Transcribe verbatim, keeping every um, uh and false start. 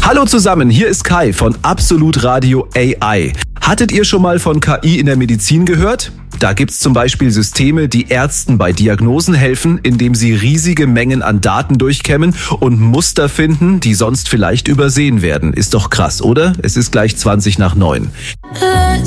Hallo zusammen, hier ist Kai von Absolut Radio A I. Hattet ihr schon mal von K I in der Medizin gehört? Da gibt's zum Beispiel Systeme, die Ärzten bei Diagnosen helfen, indem sie riesige Mengen an Daten durchkämmen und Muster finden, die sonst vielleicht übersehen werden. Ist doch krass, oder? Es ist gleich zwanzig nach neun.